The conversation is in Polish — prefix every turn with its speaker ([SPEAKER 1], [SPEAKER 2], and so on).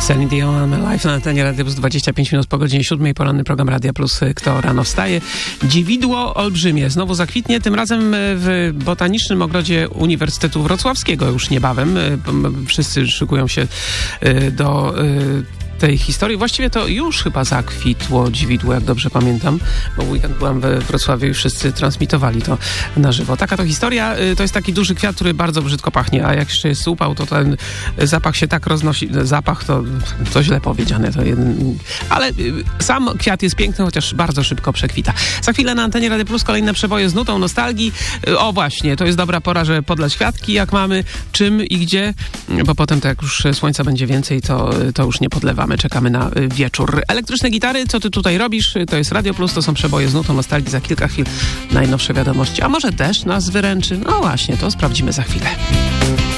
[SPEAKER 1] Celine Dion, live na antenie Radia Plus, 25 minut po godzinie 7, poranny program Radia Plus, kto rano wstaje. Dziwidło olbrzymie znowu zakwitnie, tym razem w Botanicznym Ogrodzie Uniwersytetu Wrocławskiego już niebawem. Wszyscy szykują się do tej historii. Właściwie to już chyba zakwitło dziwidło, jak dobrze pamiętam, bo w weekend byłam we Wrocławiu i wszyscy transmitowali to na żywo. Taka to historia. To jest taki duży kwiat, który bardzo brzydko pachnie, a jak jeszcze jest upał, to ten zapach się tak roznosi. Zapach to źle powiedziane. Ale sam kwiat jest piękny, chociaż bardzo szybko przekwita. Za chwilę na antenie Radia Plus kolejne przeboje z nutą nostalgii. O właśnie, to jest dobra pora, żeby podlać kwiatki, jak mamy, czym i gdzie, bo potem to jak już słońca będzie więcej, to już nie podlewamy. Czekamy na wieczór. Elektryczne gitary, co ty tutaj robisz? To jest Radio Plus, to są przeboje z nutą nostalgii. Za kilka chwil najnowsze wiadomości. A może deszcz nas wyręczy? No właśnie, to sprawdzimy za chwilę.